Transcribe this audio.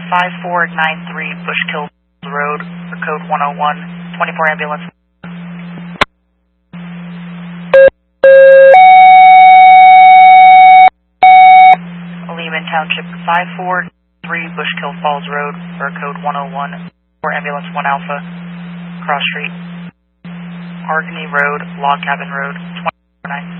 5493 Bushkill Road, for code 101, 24 ambulance. Lehman Township 543 Bushkill Falls Road, for code 101, for ambulance 1 Alpha, cross street. Arguny Road, Log Cabin Road, 24 9.